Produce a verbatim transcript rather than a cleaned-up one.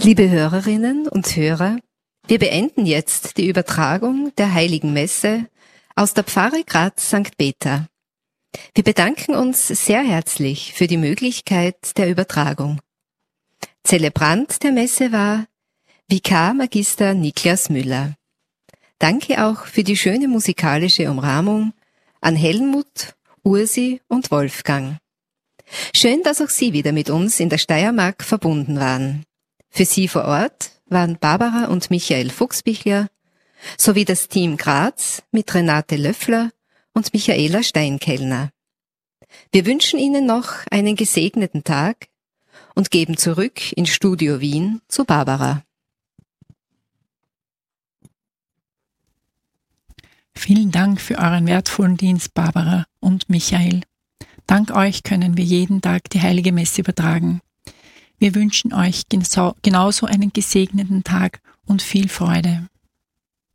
Liebe Hörerinnen und Hörer, wir beenden jetzt die Übertragung der Heiligen Messe aus der Pfarre Graz Sankt Peter. Wir bedanken uns sehr herzlich für die Möglichkeit der Übertragung. Zelebrant der Messe war Vikar Magister Niklas Müller. Danke auch für die schöne musikalische Umrahmung an Helmut, Ursi und Wolfgang. Schön, dass auch Sie wieder mit uns in der Steiermark verbunden waren. Für Sie vor Ort waren Barbara und Michael Fuchsbichler sowie das Team Graz mit Renate Löffler und Michaela Steinkellner. Wir wünschen Ihnen noch einen gesegneten Tag und geben zurück ins Studio Wien zu Barbara. Vielen Dank für euren wertvollen Dienst, Barbara und Michael. Dank euch können wir jeden Tag die Heilige Messe übertragen. Wir wünschen euch genauso einen gesegneten Tag und viel Freude.